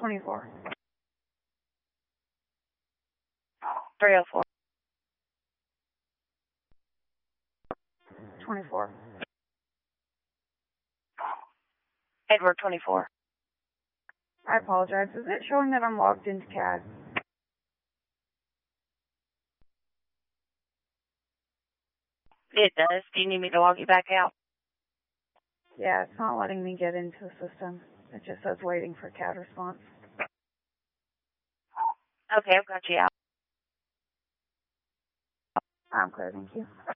24. 304. 24. Edward 24. I apologize. Is it showing that I'm logged into CAD? It does. Do you need me to log you back out? Yeah, it's not letting me get into the system. It just says waiting for CAD response. Okay, I've got you out. I'm clear, thank you.